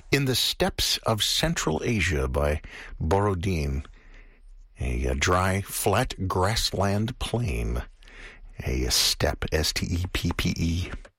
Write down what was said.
In the Steppes of Central Asia by Borodin, a dry, flat grassland plain, a steppe, S-T-E-P-P-E.